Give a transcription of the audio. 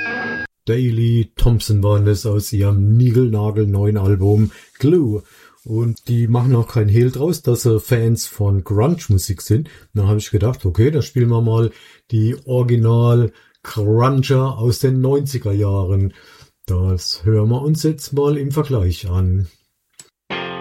Daley Thompson waren das aus ihrem niegelnagelneuen Album Glue. Und die machen auch kein Hehl draus, dass sie Fans von Grunge-Musik sind. Da habe ich gedacht, okay, dann spielen wir mal die Original-Grunger aus den 90er Jahren. Das hören wir uns jetzt mal im Vergleich an.